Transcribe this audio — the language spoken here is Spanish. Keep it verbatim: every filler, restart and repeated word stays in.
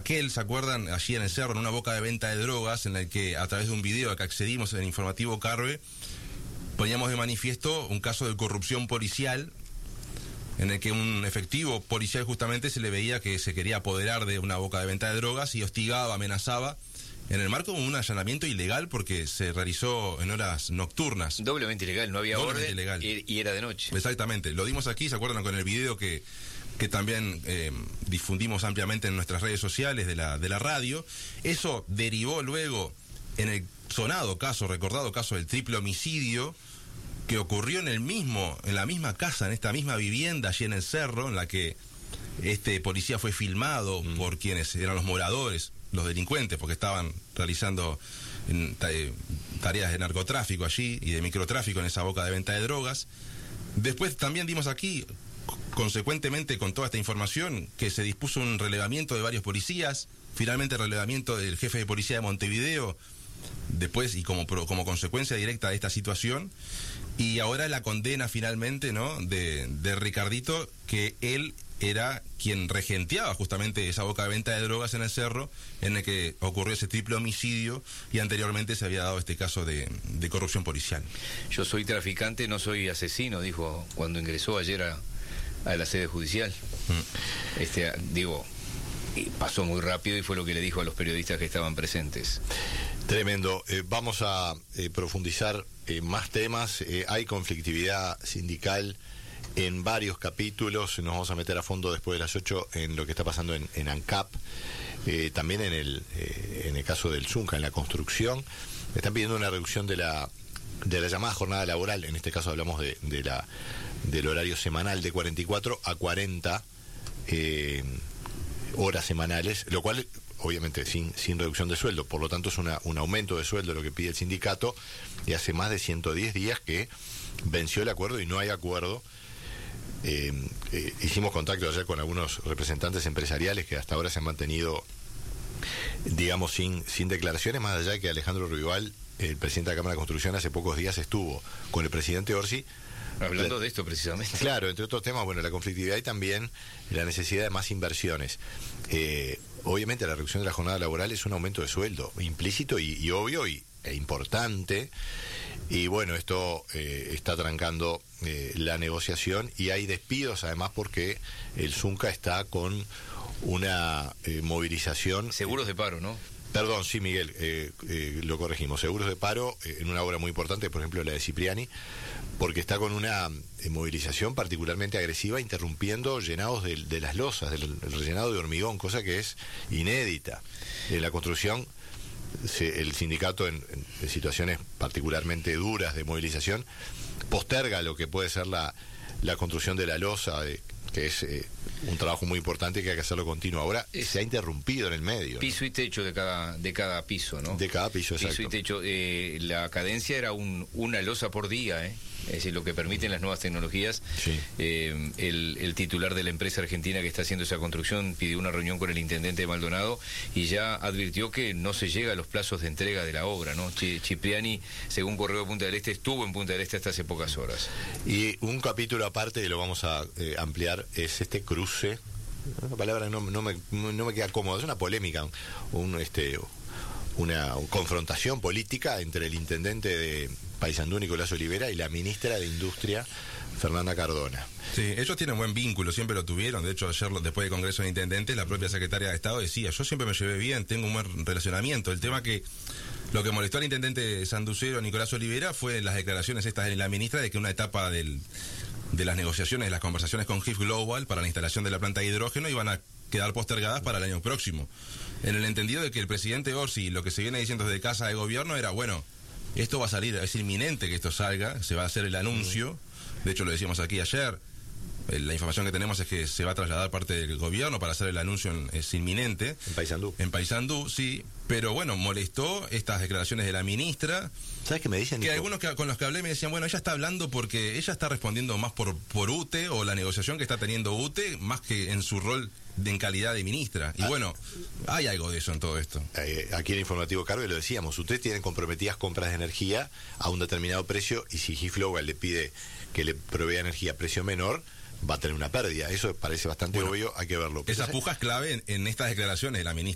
aquel, ¿se acuerdan? Allí en el cerro, en una boca de venta de drogas, en el que a través de un video al que accedimos en el informativo Carve, poníamos de manifiesto un caso de corrupción policial, en el que un efectivo policial justamente se le veía que se quería apoderar de una boca de venta de drogas y hostigaba, amenazaba, en el marco de un allanamiento ilegal porque se realizó en horas nocturnas. Doblemente ilegal, no había Doblemente orden ilegal. Y, y era de noche. Exactamente, lo dimos aquí, ¿se acuerdan? Con el video que, que también eh, difundimos ampliamente en nuestras redes sociales de la, de la radio. Eso derivó luego en el sonado caso, recordado caso del triple homicidio, que ocurrió en el mismo, en la misma casa, en esta misma vivienda allí en el cerro, en la que este policía fue filmado mm. por quienes eran los moradores, los delincuentes, porque estaban realizando tareas de narcotráfico allí y de microtráfico en esa boca de venta de drogas. Después también dimos aquí, consecuentemente con toda esta información, que se dispuso un relevamiento de varios policías, finalmente el relevamiento del jefe de policía de Montevideo, después y como, como consecuencia directa de esta situación, y ahora la condena finalmente, ¿no?, de, de Ricardito, que él era quien regenteaba justamente esa boca de venta de drogas en el cerro, en el que ocurrió ese triple homicidio, y anteriormente se había dado este caso de, de corrupción policial. Yo soy traficante, no soy asesino, dijo cuando ingresó ayer a, a la sede judicial. Mm. Este, digo, pasó muy rápido y fue lo que le dijo a los periodistas que estaban presentes. Tremendo. Eh, vamos a eh, profundizar en más temas. Eh, hay conflictividad sindical en varios capítulos. Nos vamos a meter a fondo después de las ocho en lo que está pasando en, en ANCAP, eh, también en el eh, en el caso del Zunca, en la construcción. Están pidiendo una reducción de la de la llamada jornada laboral. En este caso hablamos de, de la del horario semanal de cuarenta y cuatro a cuarenta eh, horas semanales, lo cual obviamente sin, sin reducción de sueldo, por lo tanto es una, un aumento de sueldo lo que pide el sindicato, y hace más de ciento diez días que venció el acuerdo y no hay acuerdo. Eh, eh, hicimos contacto ayer con algunos representantes empresariales que hasta ahora se han mantenido, digamos, sin, sin declaraciones, más allá de que Alejandro Rival, el presidente de la Cámara de Construcción, hace pocos días estuvo con el presidente Orsi hablando la, de esto precisamente. Claro, entre otros temas, bueno, la conflictividad y también la necesidad de más inversiones. Eh, obviamente la reducción de la jornada laboral es un aumento de sueldo implícito y, y obvio y, e importante, y bueno, esto eh, está trancando eh, la negociación, y hay despidos además porque el Zunca está con una eh, movilización. Seguros de paro, ¿no? Perdón, sí, Miguel, eh, eh, lo corregimos. Seguros de paro eh, en una obra muy importante, por ejemplo la de Cipriani, porque está con una eh, movilización particularmente agresiva, interrumpiendo llenados de, de las losas, del, del rellenado de hormigón, cosa que es inédita. En la construcción, se, el sindicato en, en situaciones particularmente duras de movilización posterga lo que puede ser la, la construcción de la losa, de, que es eh, un trabajo muy importante que hay que hacerlo continuo. Ahora es, se ha interrumpido en el medio. Piso, ¿no?, y techo de cada de cada piso, ¿no? De cada piso, exacto. Piso y techo. Eh, la cadencia era un, una losa por día, ¿eh? Es decir, lo que permiten las nuevas tecnologías. Sí. Eh, el, el titular de la empresa argentina que está haciendo esa construcción pidió una reunión con el intendente de Maldonado y ya advirtió que no se llega a los plazos de entrega de la obra, ¿no? Cipriani, según Correo de Punta del Este, estuvo en Punta del Este hasta hace pocas horas. Y un capítulo aparte, que lo vamos a eh, ampliar, es este cruce, una palabra que no, no, me, no me queda cómoda, es una polémica, un, este, una confrontación política entre el intendente de Paysandú, Nicolás Olivera, y la ministra de Industria, Fernanda Cardona. Sí, ellos tienen buen vínculo, siempre lo tuvieron. De hecho, ayer, después del Congreso de Intendentes, la propia secretaria de Estado decía: yo siempre me llevé bien, tengo un buen relacionamiento. El tema que lo que molestó al intendente sanducero, Nicolás Olivera, fue las declaraciones estas de la ministra de que una etapa del, de las negociaciones, de las conversaciones con G I F Global para la instalación de la planta de hidrógeno iban a quedar postergadas para el año próximo. En el entendido de que el presidente Orsi, lo que se viene diciendo desde Casa de Gobierno era, bueno, esto va a salir, es inminente que esto salga, se va a hacer el anuncio. De hecho, lo decíamos aquí ayer, la información que tenemos es que se va a trasladar parte del gobierno para hacer el anuncio, en, es inminente. En Paysandú. En Paysandú, sí. Pero bueno, molestó estas declaraciones de la ministra. ¿Sabes qué me dicen? Que Nico? algunos que, con los que hablé me decían, bueno, ella está hablando porque ella está respondiendo más por, por U T E o la negociación que está teniendo U T E, más que en su rol de, en calidad de ministra. Y ah, bueno, hay algo de eso en todo esto. Eh, aquí en el informativo Carve lo decíamos, ustedes tienen comprometidas compras de energía a un determinado precio, y si G I F Global le pide que le provea energía a precio menor, va a tener una pérdida. Eso parece bastante bueno, obvio, hay que verlo. Esa puja es clave en, en estas declaraciones de la ministra.